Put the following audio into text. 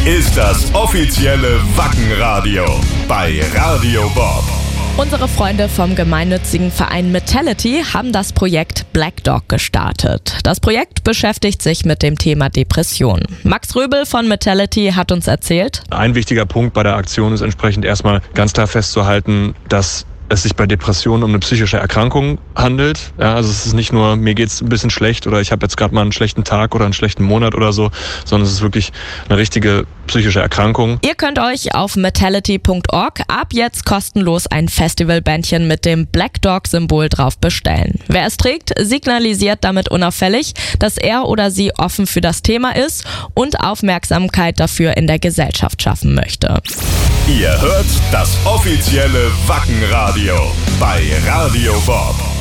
ist das offizielle Wackenradio bei Radio Bob. Unsere Freunde vom gemeinnützigen Verein Metality haben das Projekt Black Dog gestartet. Das Projekt beschäftigt sich mit dem Thema Depression. Max Röbel von Metality hat uns erzählt: Ein wichtiger Punkt bei der Aktion ist entsprechend erstmal ganz klar festzuhalten, dass es sich bei Depressionen um eine psychische Erkrankung handelt. Ja, also es ist nicht nur, mir geht's ein bisschen schlecht oder ich habe jetzt gerade mal einen schlechten Tag oder einen schlechten Monat oder so, sondern es ist wirklich eine richtige psychische Erkrankung. Ihr könnt euch auf metality.org ab jetzt kostenlos ein Festivalbändchen mit dem Black Dog-Symbol drauf bestellen. Wer es trägt, signalisiert damit unauffällig, dass er oder sie offen für das Thema ist und Aufmerksamkeit dafür in der Gesellschaft schaffen möchte. Ihr hört das offizielle Wackenradio bei Radio Bob.